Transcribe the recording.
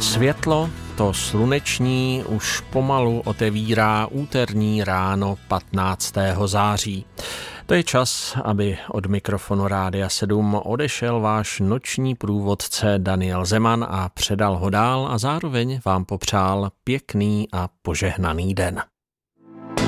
Světlo, to sluneční, už pomalu otevírá úterní ráno 15. září. To je čas, aby od mikrofonu Rádia 7 odešel váš noční průvodce Daniel Zeman a předal ho dál a zároveň vám popřál pěkný a požehnaný den.